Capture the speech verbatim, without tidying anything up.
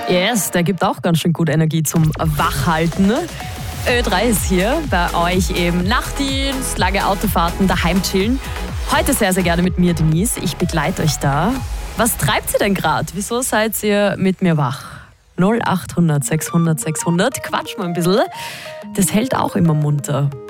Yes, der gibt auch ganz schön gut Energie zum Wachhalten. Ö drei ist hier bei euch eben Nachtdienst, lange Autofahrten, daheim chillen. Heute sehr, sehr gerne mit mir, Denise. Ich begleite euch da. Was treibt ihr denn gerade? Wieso seid ihr mit mir wach? null acht hundert sechshundert sechshundert. Quatsch mal ein bisschen. Das hält auch immer munter.